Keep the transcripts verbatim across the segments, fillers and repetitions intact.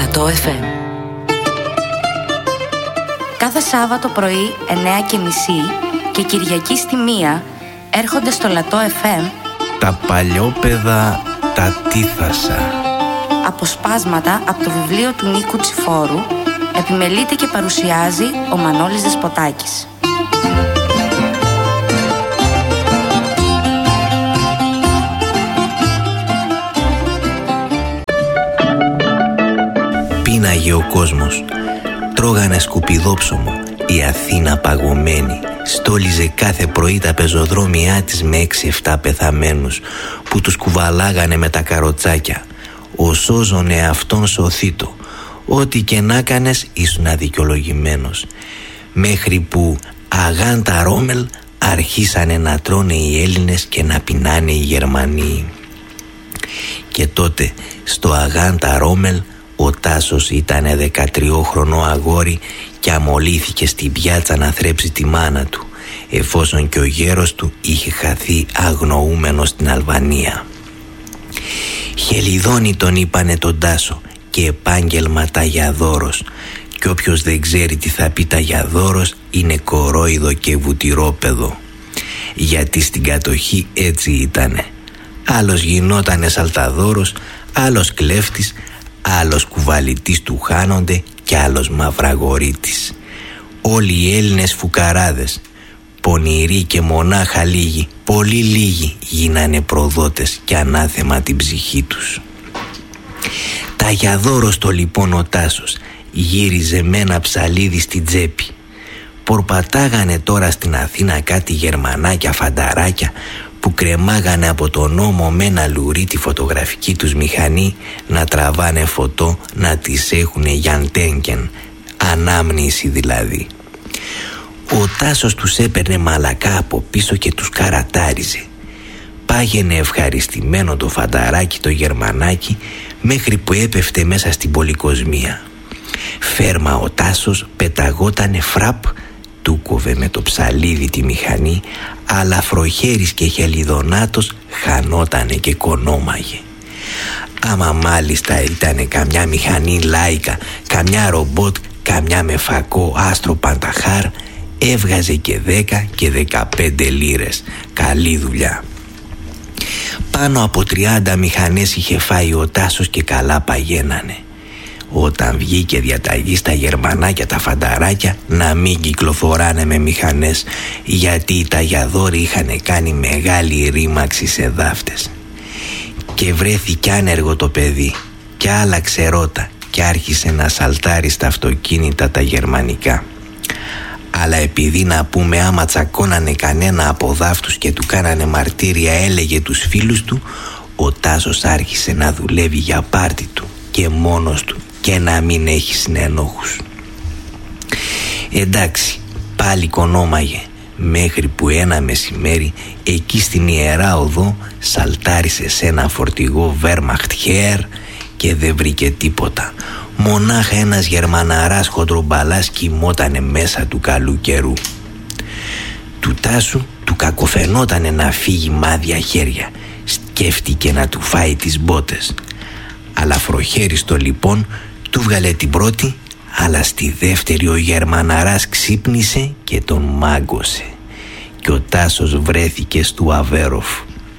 Πλατό εφ εμ. Κάθε Σάββατο πρωί εννιά και μισή και Κυριακή στη μία έρχονται στο Πλατό εφ εμ τα παλιόπαιδα τα τίθασα. Αποσπάσματα από το βιβλίο του Νίκου Τσιφόρου. Επιμελείται και παρουσιάζει ο Μανώλης Δεσποτάκης. Πίναγε ο κόσμος, τρώγανε σκουπιδόψωμο, η Αθήνα παγωμένη. Στόλιζε κάθε πρωί τα πεζοδρόμια της με έξι-εφτά πεθαμένους που τους κουβαλάγανε με τα καροτσάκια. Ο σώζονε αυτόν σωθήτο. Ό,τι και να κάνες ήσουν αδικαιολογημένος. Μέχρι που αγάντα ρόμελ αρχίσανε να τρώνε οι Έλληνες και να πεινάνε οι Γερμανοί. Και τότε στο αγάντα ρόμελ ο Τάσος ήτανε δεκατριόχρονο αγόρι και αμολύθηκε στην πιάτσα να θρέψει τη μάνα του, εφόσον και ο γέρος του είχε χαθεί αγνοούμενος στην Αλβανία. Χελιδόνι τον είπανε τον Τάσο και επάγγελμα ταγιαδόρος, και όποιος δεν ξέρει τι θα πει ταγιαδόρος είναι κορόιδο και βουτυρόπεδο, γιατί στην κατοχή έτσι ήτανε. Άλλος γινότανε σαλταδόρος, άλλος κλέφτης, άλλος κουβαλητής του χάνονται και άλλος μαυραγορίτης. Όλοι οι Έλληνες φουκαράδες, πονηροί και μονάχα λίγοι, πολύ λίγοι γίνανε προδότες και ανάθεμα την ψυχή τους. Ταγιαδόρος το λοιπόν ο Τάσος γύριζε με ένα ψαλίδι στην τσέπη. Πορπατάγανε τώρα στην Αθήνα κάτι Γερμανάκια φανταράκια που κρεμάγανε από τον νόμο με ένα λουρί τη φωτογραφική τους μηχανή να τραβάνε φωτό, να τις έχουνε γιαντέγκεν, ανάμνηση δηλαδή. Ο Τάσος τους έπαιρνε μαλακά από πίσω και τους καρατάριζε. Πάγαινε ευχαριστημένο το φανταράκι το Γερμανάκι μέχρι που έπεφτε μέσα στην πολυκοσμία. Φέρμα ο Τάσος πεταγότανε φραπ, του κόβε με το ψαλίδι τη μηχανή, αλλά φροχέρης και χελιδονάτος χανότανε και κονόμαγε. Άμα μάλιστα ήτανε καμιά μηχανή λάικα, καμιά ρομπότ, καμιά με φακό άστρο πανταχάρ, έβγαζε και δέκα και δεκαπέντε λίρες. Καλή δουλειά. Πάνω από τριάντα μηχανές είχε φάει ο Τάσος και καλά παγαίνανε. Όταν βγήκε διαταγή στα Γερμανάκια τα φανταράκια να μην κυκλοφοράνε με μηχανές, γιατί οι ταγιαδόροι είχαν κάνει μεγάλη ρήμαξη σε δάφτες. Και βρέθηκε άνεργο το παιδί και άλλαξε ρότα και άρχισε να σαλτάρει στα αυτοκίνητα τα γερμανικά. Αλλά επειδή να πούμε άμα τσακώνανε κανένα από δάφτους και του κάνανε μαρτύρια έλεγε τους φίλους του, ο Τάσος άρχισε να δουλεύει για πάρτι του και μόνος του και να μην έχει συνενόχους. Εντάξει, πάλι κονόμαγε, μέχρι που ένα μεσημέρι εκεί στην Ιερά Οδό σαλτάρισε σε ένα φορτηγό Wehrmacht Heer και δεν βρήκε τίποτα. Μονάχα ένας Γερμαναράς χοντρομπαλάς κοιμότανε μέσα του καλού καιρού. Του Τάσου του κακοφαινότανε να φύγει μάδια χέρια. Σκέφτηκε να του φάει τις μπότες. Αλλά φροχέριστο λοιπόν του βγάλε την πρώτη, αλλά στη δεύτερη ο Γερμαναράς ξύπνησε και τον μάγκωσε και ο Τάσος βρέθηκε στου Αβέροφ.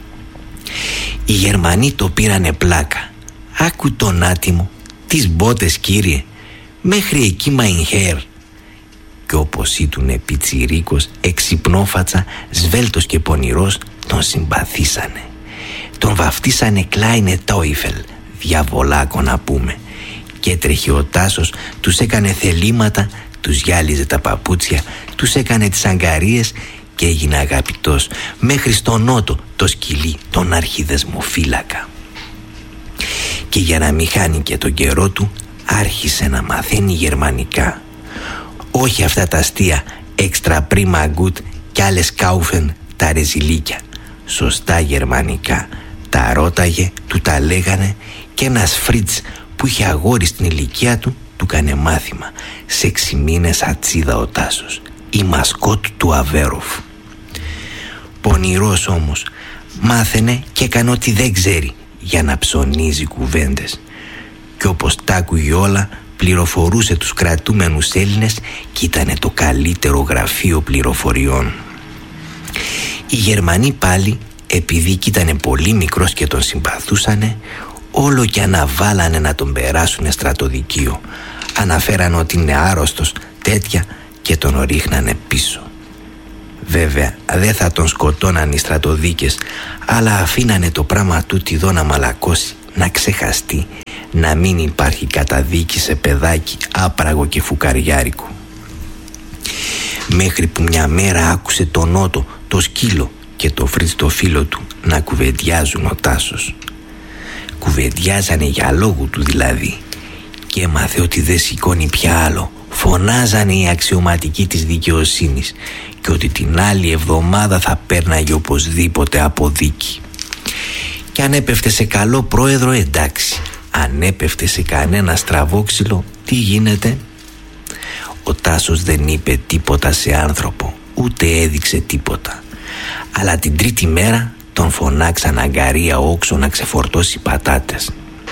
Οι Γερμανοί το πήρανε πλάκα. Άκου τον άτιμο, τις μπότες κύριε, μέχρι εκεί μαϊνχέρ. Και όπως ήτουνε πιτσιρίκος, εξυπνόφατσα, σβέλτος και πονηρός, τον συμπαθήσανε. Τον βαφτίσανε Κλάινε Τόιφελ, διαβολάκο να πούμε. Και έτρεχε ο Τάσος, τους έκανε θελήματα, τους γυάλιζε τα παπούτσια, τους έκανε τις αγκαρίες και έγινε αγαπητός μέχρι στο νότο το σκυλί, τον αρχιδεσμοφύλακα. Και για να μην χάνει και τον καιρό του άρχισε να μαθαίνει γερμανικά. Όχι αυτά τα αστεία έξτρα πρίμα γκουτ κι άλλες κάουφεν τα ρεζιλίκια. Σωστά γερμανικά. Τα ρώταγε, του τα λέγανε και ένας Φρίτς που είχε αγόρι στην ηλικία του του κάνε μάθημα. Σε έξι μήνες ατσίδα ο Τάσος, η μασκότ του Αβέροφ. Πονηρός όμως, μάθαινε και έκανε ό,τι δεν ξέρει για να ψωνίζει κουβέντες. και όπως τ' άκουγε όλα πληροφορούσε τους κρατούμενους Έλληνες και ήτανε το καλύτερο γραφείο πληροφοριών. Οι Γερμανοί πάλι, επειδή κι ήτανε πολύ μικρός και τον συμπαθούσανε, όλο και αναβάλανε να τον περάσουνε στρατοδικείο. Αναφέραν ότι είναι άρρωστος, τέτοια, και τον ρίχνανε πίσω. Βέβαια δεν θα τον σκοτώναν οι στρατοδίκες, αλλά αφήνανε το πράγμα τούτη εδώ να μαλακώσει, να ξεχαστεί, να μην υπάρχει καταδίκη σε παιδάκι άπραγο και φουκαριάρικο. Μέχρι που μια μέρα άκουσε τον Νότο, το σκύλο και το Φρίτς το φίλο του να κουβεντιάζουν ο Τάσος. Κουβεντιάζανε για λόγου του δηλαδή, και έμαθε ότι δεν σηκώνει πια άλλο. Φωνάζανε οι αξιωματικοί της δικαιοσύνης και ότι την άλλη εβδομάδα θα πέρναγε οπωσδήποτε από δίκη. Και αν έπεφτε σε καλό πρόεδρο, εντάξει. Αν έπεφτε σε κανένα στραβόξυλο, τι γίνεται? Ο Τάσος δεν είπε τίποτα σε άνθρωπο, ούτε έδειξε τίποτα. Αλλά την τρίτη μέρα τον φωνάξαν αγκαρία όξο να ξεφορτώσει πατάτες.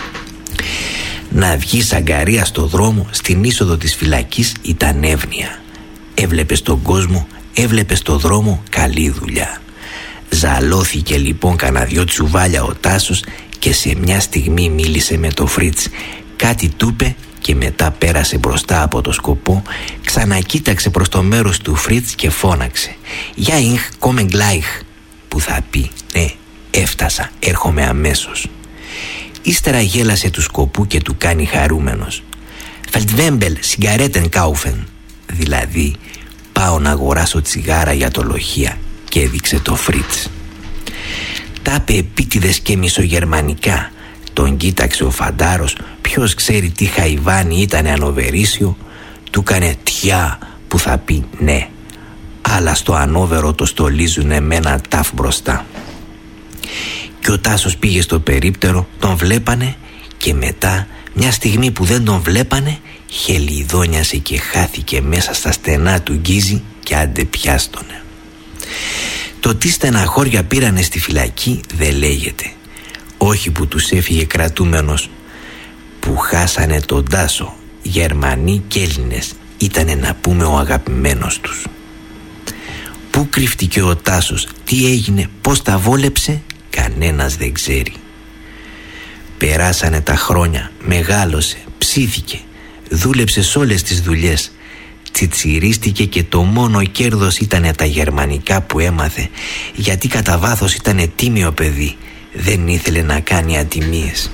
Να βγει αγκαρία στο δρόμο, στην είσοδο της φυλακής ήταν εύνοια. Έβλεπες τον κόσμο, έβλεπες το δρόμο, καλή δουλειά. Ζαλώθηκε λοιπόν κανένα δυο τσουβάλια ο Τάσος και σε μια στιγμή μίλησε με το Φρίτς. Κάτι του είπε και μετά πέρασε μπροστά από το σκοπό, ξανακοίταξε προς το μέρος του Φρίτς και φώναξε «Για ινχ, κόμεν γκλάιχ», που θα πει «Ναι, έφτασα, έρχομαι αμέσως». Ύστερα γέλασε του σκοπού και του κάνει χαρούμενος «Φελτβέμπελ, σιγκαρέτεν κάουφεν», δηλαδή «Πάω να αγοράσω τσιγάρα για το λοχεία», και έδειξε το Φρίτς. Τα είπε επίτηδες και μισογερμανικά. Τον κοίταξε ο φαντάρος, ποιος ξέρει τι χαϊβάνι ήτανε ανοβερίσιο. Του κάνε τιά, που θα πει ναι, αλλά στο ανώβερο το στολίζουνε με ένα τάφ μπροστά. Και ο Τάσος πήγε στο περίπτερο, τον βλέπανε και μετά, μια στιγμή που δεν τον βλέπανε, χελιδόνιασε και χάθηκε μέσα στα στενά του γκίζι και άντε πιάστονε. Το τι στεναχώρια πήρανε στη φυλακή δεν λέγεται. Όχι που τους έφυγε κρατούμενος, που χάσανε τον Τάσο. Γερμανοί και Έλληνες ήτανε να πούμε ο αγαπημένος τους. Πού κρύφτηκε ο Τάσος, τι έγινε, πώς τα βόλεψε, κανένας δεν ξέρει. Περάσανε τα χρόνια, μεγάλωσε, ψήθηκε, δούλεψε σε όλες τις δουλειές. Τσιτσιρίστηκε και το μόνο κέρδος ήτανε τα γερμανικά που έμαθε, γιατί κατά βάθος ήτανε τίμιο παιδί, δεν ήθελε να κάνει ατιμίες.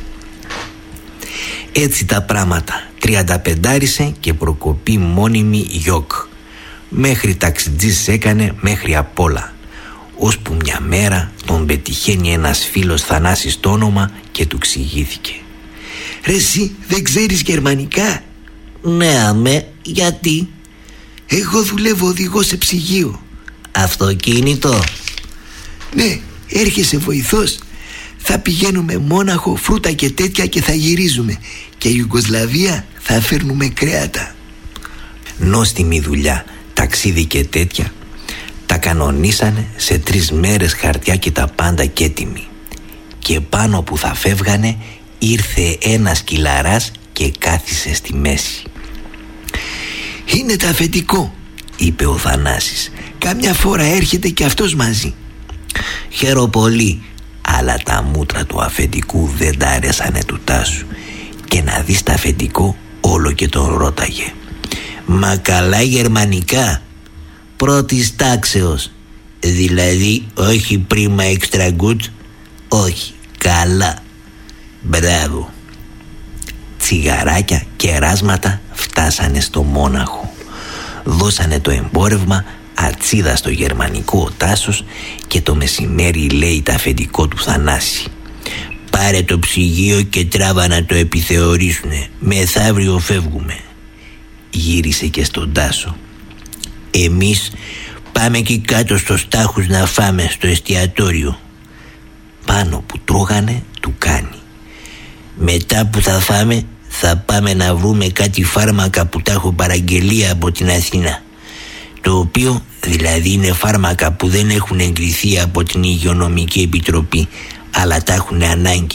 Έτσι τα πράγματα, τριανταπεντάρισε και προκοπή μόνιμη γιοκ. Μέχρι ταξιτζής έκανε, μέχρι απ' όλα. Ώσπου μια μέρα τον πετυχαίνει ένας φίλος Θανάσης το όνομα και του ξηγήθηκε. «Ρε εσύ δεν ξέρεις γερμανικά?» «Ναι αμέ, γιατί?» «Εγώ δουλεύω οδηγός σε ψυγείο». «Αυτοκίνητο?» «Ναι, έρχεσαι βοηθός. Θα πηγαίνουμε Μόναχο, φρούτα και τέτοια και θα γυρίζουμε. Και Ιουγκοσλαβία θα φέρνουμε κρέατα». Νόστιμη δουλειά, ταξίδι και τέτοια. Τα κανονίσανε σε τρεις μέρες, χαρτιά και τα πάντα και έτοιμοι. Και πάνω που θα φεύγανε ήρθε ένας κυλαράς και κάθισε στη μέση. «Είναι τα αφεντικό», είπε ο Θανάσης. «Καμιά φορά έρχεται και αυτός μαζί». «Χαίρο πολύ», αλλά τα μούτρα του αφεντικού δεν τα άρεσανε του Τάσου. Και να δεις τα αφεντικό όλο και τον ρώταγε. «Μα καλά γερμανικά?» «Πρώτης τάξεως». «Δηλαδή όχι πρίμα extra good?» «Όχι, καλά». «Μπράβο». Τσιγαράκια και ράσματα φτάσανε στο Μόναχο. Δώσανε το εμπόρευμα, ατσίδα στο γερμανικό ο Τάσος, και το μεσημέρι λέει τα αφεντικό του Θανάση. «Πάρε το ψυγείο και τράβα να το επιθεωρήσουνε. Μεθαύριο φεύγουμε». Γύρισε και στον Τάσο. «Εμείς πάμε εκεί κάτω στο Στάχους να φάμε στο εστιατόριο». Πάνω που τρώγανε του κάνει. «Μετά που θα φάμε θα πάμε να βρούμε κάτι φάρμακα που τα έχω παραγγελία από την Αθήνα. Το οποίο δηλαδή είναι φάρμακα που δεν έχουν εγκριθεί από την Υγειονομική Επιτροπή, αλλά τα έχουν ανάγκη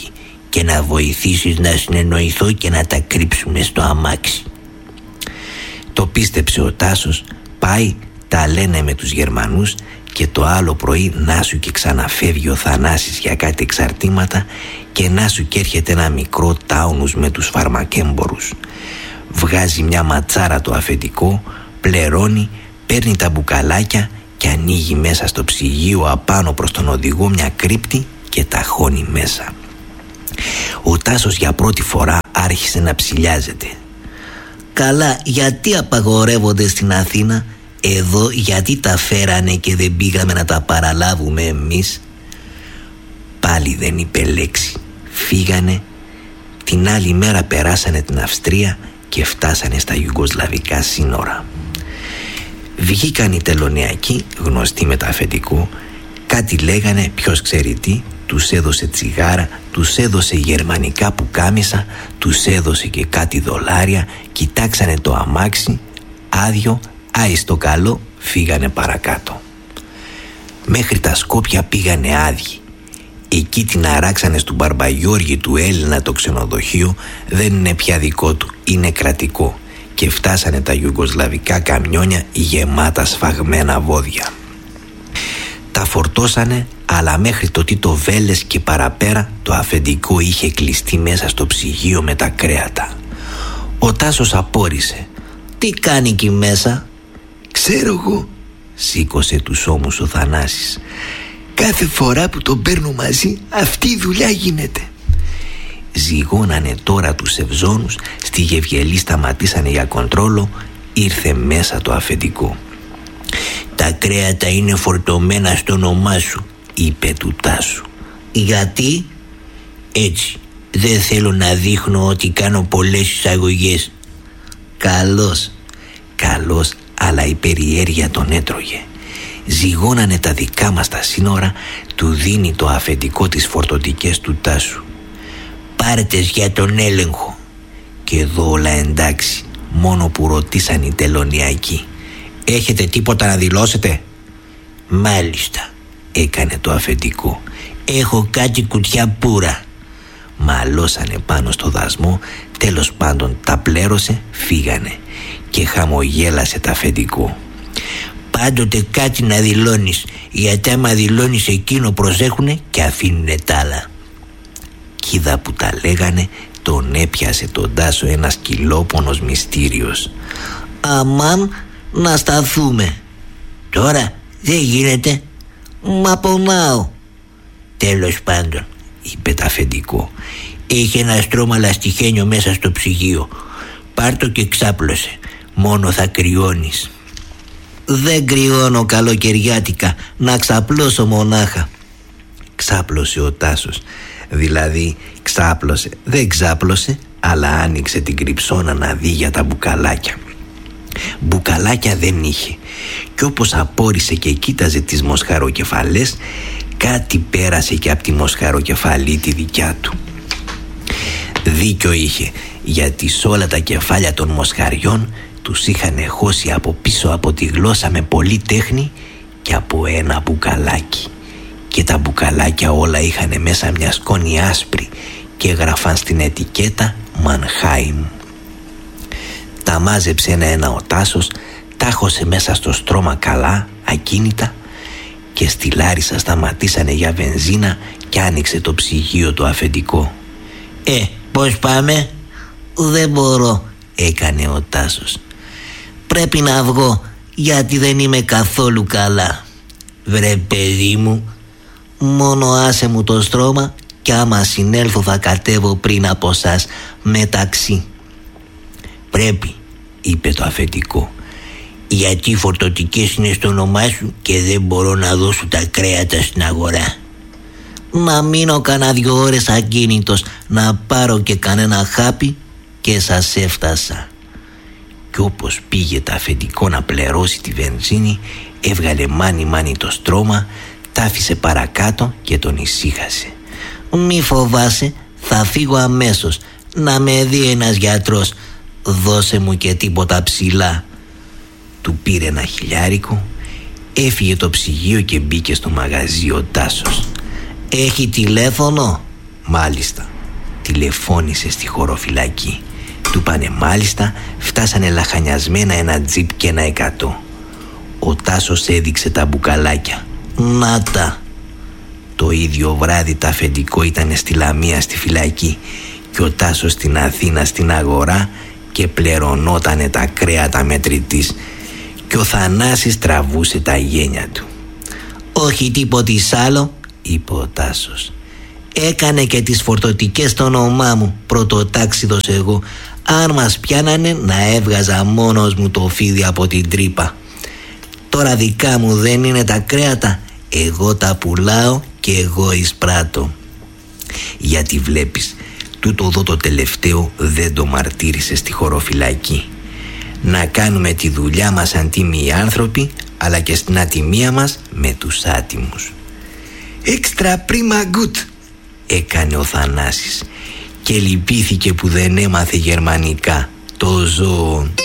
και να βοηθήσεις να συνεννοηθώ και να τα κρύψουμε στο αμάξι. Το πίστεψε ο Τάσος, πάει, τα λένε με τους Γερμανούς και το άλλο πρωί να σου και ξαναφεύγει ο Θανάσης για κάτι εξαρτήματα και να σου και έρχεται ένα μικρό τάουνους με τους φαρμακέμπορους. Βγάζει μια ματσάρα το αφεντικό, πληρώνει, παίρνει τα μπουκαλάκια και ανοίγει μέσα στο ψυγείο απάνω προς τον οδηγό μια κρύπτη και ταχώνει μέσα. Ο Τάσος για πρώτη φορά άρχισε να ψηλιάζεται. «Καλά, γιατί απαγορεύονται στην Αθήνα? Εδώ γιατί τα φέρανε και δεν πήγαμε να τα παραλάβουμε εμείς?» Πάλι δεν είπε λέξη. Φύγανε. Την άλλη μέρα περάσανε την Αυστρία και φτάσανε στα Ιουγκοσλαβικά σύνορα. Βγήκαν οι τελωνιακοί, γνωστοί με τα αφεντικό, κάτι λέγανε, ποιος ξέρει τι, τους έδωσε τσιγάρα, τους έδωσε γερμανικά πουκάμισα, τους έδωσε και κάτι δολάρια, κοιτάξανε το αμάξι, άδειο, άι στο καλό, φύγανε παρακάτω. Μέχρι τα Σκόπια πήγανε άδειοι. Εκεί την αράξανε στον Μπαρμπαγιώργη του Έλληνα το ξενοδοχείο, δεν είναι πια δικό του, είναι κρατικό, και φτάσανε τα ιουγκοσλαβικά καμιόνια γεμάτα σφαγμένα βόδια. Τα φορτώσανε, αλλά μέχρι το Τίτο Βέλες και παραπέρα το αφεντικό είχε κλειστεί μέσα στο ψυγείο με τα κρέατα. Ο Τάσος απόρρισε. «Τι κάνει εκεί μέσα?» «Ξέρω εγώ», σήκωσε τους ώμους ο Θανάσης. «Κάθε φορά που τον παίρνω μαζί αυτή η δουλειά γίνεται». Ζυγώνανε τώρα τους ευζώνους, στη Γευγελή σταματήσανε για κοντρόλο, ήρθε μέσα το αφεντικό. «Τα κρέατα είναι φορτωμένα στο όνομά σου», είπε του Τάσου. «Γιατί?» «Έτσι, δεν θέλω να δείχνω ότι κάνω πολλές εισαγωγές». «Καλώς, καλώς», αλλά η περιέργεια τον έτρωγε. Ζυγώνανε τα δικά μας τα σύνορα, του δίνει το αφεντικό τις φορτωτικές του Τάσου. «Πάρτες για τον έλεγχο». Και εδώ όλα εντάξει, μόνο που ρωτήσαν οι τελωνιακοί. «Έχετε τίποτα να δηλώσετε?» «Μάλιστα», έκανε το αφεντικό. «Έχω κάτι κουτιά πουρα». Μαλώσανε πάνω στο δασμό, τέλος πάντων τα πλέρωσε, φύγανε. Και χαμογέλασε το αφεντικό. «Πάντοτε κάτι να δηλώνεις, γιατί άμα δηλώνεις εκείνο προσέχουνε και αφήνουνε τ' άλλα». Κοίτα που τα λέγανε, τον έπιασε τον Τάσο ένας κυλόπονος μυστήριος. «Αμάν, να σταθούμε». «Τώρα δεν γίνεται, μα πονάω». «Τέλος πάντων», είπε το αφεντικό, «έχει ένα στρώμα λαστιχένιο μέσα στο ψυγείο. Πάρ' και ξάπλωσε, μόνο θα κρυώνεις». «Δεν κρυώνω καλοκαιριάτικα, να ξαπλώσω μονάχα». Ξάπλωσε ο Τάσος. Δηλαδή ξάπλωσε, δεν ξάπλωσε, αλλά άνοιξε την κρυψώνα να δει για τα μπουκαλάκια. Μπουκαλάκια δεν είχε, κι όπως απόρρισε και κοίταζε τις μοσχαροκεφαλές, κάτι πέρασε και από τη μοσχαροκεφαλή τη δικιά του. Δίκιο είχε, γιατί σ' όλα τα κεφάλια των μοσχαριών τους είχαν χώσει από πίσω από τη γλώσσα με πολλή τέχνη και από ένα μπουκαλάκι. Και τα μπουκαλάκια όλα είχαν μέσα μια σκόνη άσπρη και έγραφαν στην ετικέτα Μανχάιμ. Τα μάζεψε ένα-ένα ο Τάσος, τα χώσε μέσα στο στρώμα καλά, ακίνητα, και στη Λάρισα σταματήσανε για βενζίνα και άνοιξε το ψυγείο το αφεντικό. «Ε, πώς πάμε?» «Δεν μπορώ», έκανε ο Τάσος. «Πρέπει να βγω, γιατί δεν είμαι καθόλου καλά». «Βρε παιδί μου, μόνο άσε μου το στρώμα κι άμα συνέλθω θα κατέβω πριν από σας με ταξί». «Πρέπει», είπε το αφεντικό, «γιατί οι φορτωτικές είναι στο όνομά σου και δεν μπορώ να δώσω τα κρέατα στην αγορά». «Να μείνω κανένα δυο ώρες ακίνητος, να πάρω και κανένα χάπι και σας έφτασα». Κι όπως πήγε το αφεντικό να πληρώσει τη βενζίνη, έβγαλε μάνι μάνι το στρώμα, τ' άφησε παρακάτω και τον ησύχασε. «Μη φοβάσαι, θα φύγω αμέσως, να με δει ένας γιατρός, δώσε μου και τίποτα ψηλά». Του πήρε ένα χιλιάρικο, έφυγε το ψυγείο και μπήκε στο μαγαζί ο Τάσος. «Έχει τηλέφωνο?» «Μάλιστα». τηλεφώνησε στη χωροφυλακή. Του πάνε μάλιστα, φτάσανε λαχανιασμένα ένα τζιπ και ένα εκατό. Ο Τάσος έδειξε τα μπουκαλάκια. Να τα! Το ίδιο βράδυ τα αφεντικό ήταν στη Λαμία στη φυλακή και ο Τάσος στην Αθήνα στην αγορά και πληρωνότανε τα κρέατα μετρητής και ο Θανάσης τραβούσε τα γένια του. «Όχι τίποτης άλλο», είπε ο Τάσος. «Έκανε και τις φορτωτικές στο όνομά μου, πρωτοτάξιδος εγώ. Αν μας πιάνανε να έβγαζα μόνος μου το φίδι από την τρύπα. Τώρα δικά μου δεν είναι τα κρέατα, εγώ τα πουλάω και εγώ εισπράττω». Γιατί βλέπεις, τούτο εδώ το τελευταίο δεν το μαρτύρησε στη χωροφυλακή. Να κάνουμε τη δουλειά μας αντίμοι άνθρωποι, αλλά και στην ατιμία μας με τους άτιμους. «Έξτρα πρίμα γκουτ», έκανε ο Θανάσης και λυπήθηκε που δεν έμαθε γερμανικά. Το ζώο